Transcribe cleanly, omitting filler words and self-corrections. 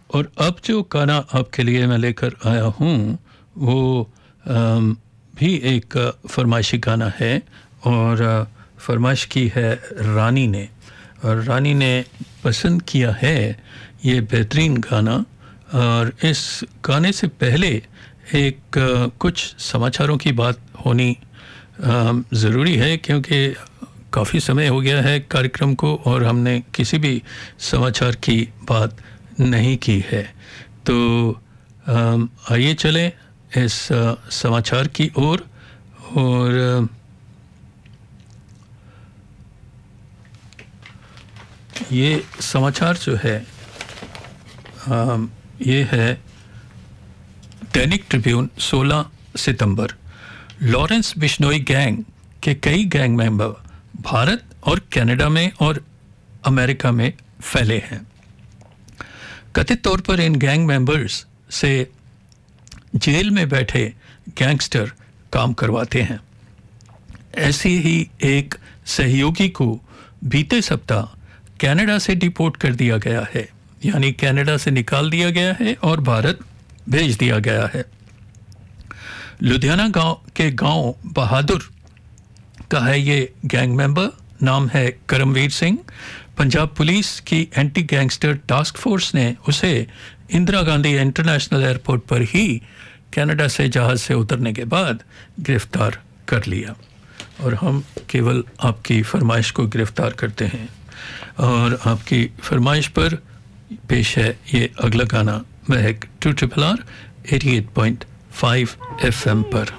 और अब जो गाना आपके लिए मैं लेकर आया हूँ वो भी एक फरमाइशी गाना है और फरमाइश की है रानी ने, और रानी ने पसंद किया है ये बेहतरीन गाना। और इस गाने से पहले एक कुछ समाचारों की बात होनी ज़रूरी है, क्योंकि काफ़ी समय हो गया है कार्यक्रम को और हमने किसी भी समाचार की बात नहीं की है। तो आइए चलें इस समाचार की ओर। और ये समाचार जो है ये है दैनिक ट्रिब्यून 16 सितंबर। लॉरेंस बिश्नोई गैंग के कई गैंग मेंबर भारत और कनाडा में और अमेरिका में फैले हैं। कथित तौर पर इन गैंग मेंबर्स से जेल में बैठे गैंगस्टर काम करवाते हैं। ऐसी ही एक सहयोगी को बीते सप्ताह कनाडा से डिपोर्ट कर दिया गया है, यानी कनाडा से निकाल दिया गया है और भारत भेज दिया गया है। लुधियाना गांव बहादुर का है ये गैंग मेंबर, नाम है करमवीर सिंह। पंजाब पुलिस की एंटी गैंगस्टर टास्क फोर्स ने उसे इंदिरा गांधी इंटरनेशनल एयरपोर्ट पर ही कनाडा से जहाज़ से उतरने के बाद गिरफ्तार कर लिया। और हम केवल आपकी फरमाइश को गिरफ्तार करते हैं, और आपकी फरमाइश पर पेश है ये अगला गाना महक 2RRR 88.5 FM पर।